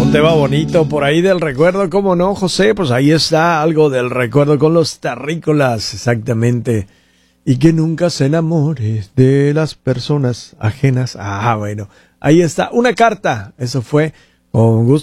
Un tema bonito por ahí del recuerdo, ¿cómo no, José? Pues ahí está algo del recuerdo con los terrícolas, exactamente. Y que nunca se enamore de las personas ajenas. Ah, bueno, ahí está, una carta. Eso fue con gusto.